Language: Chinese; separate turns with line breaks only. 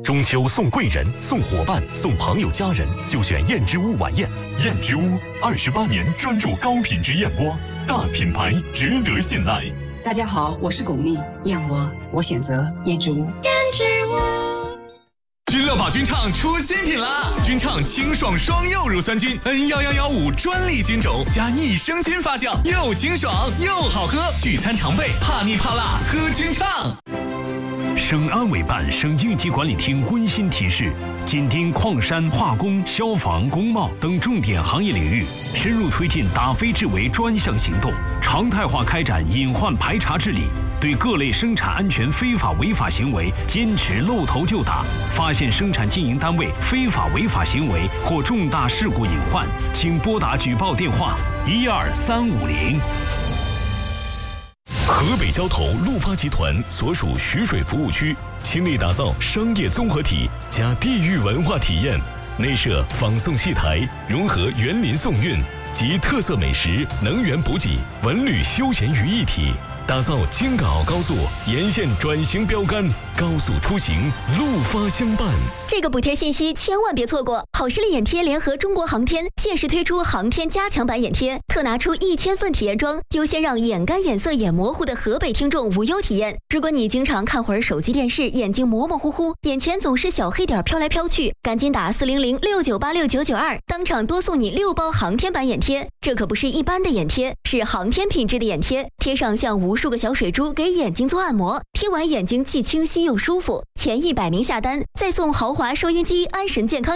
中秋送贵人、送伙伴、送朋友家人，就选燕之屋晚宴。燕之屋28年专注高品质燕窝，大品牌值得信赖。
大家好，我是巩俐，燕窝我选择燕之屋。燕之屋。
君乐宝君畅出新品啦！君畅清爽双柚乳酸菌 N11115专利菌种加益生菌发酵，又清爽又好喝，聚餐常备，怕腻怕辣喝君畅。
省安委办、省应急管理厅温馨提示：紧盯矿山、化工、消防、工贸等重点行业领域，深入推进打非治为专项行动，常态化开展隐患排查治理，对各类生产安全非法违法行为坚持露头就打。发现生产经营单位非法违法行为或重大事故隐患，请拨打举报电话12350。
河北交投陆发集团所属徐水服务区，倾力打造商业综合体加地域文化体验，内设仿宋戏台，融合园林宋韵及特色美食、能源补给、文旅休闲于一体，打造京港澳高速沿线转型标杆，高速出行陆发相伴。
这个补贴信息千万别错过！好视力眼贴联合中国航天限时推出航天加强版眼贴，特拿出1000份体验装，优先让眼干、眼涩、眼模糊的河北听众无忧体验。如果你经常看会儿手机电视，眼睛模模糊糊，眼前总是小黑点飘来飘去，赶紧打40069869992，当场多送你6包航天版眼贴。这可不是一般的眼贴，是航天品质的眼贴，贴上像无数个小水珠给眼睛做按摩，贴完眼睛既清晰又舒服。前100名下单，再送豪华收音机、安神健康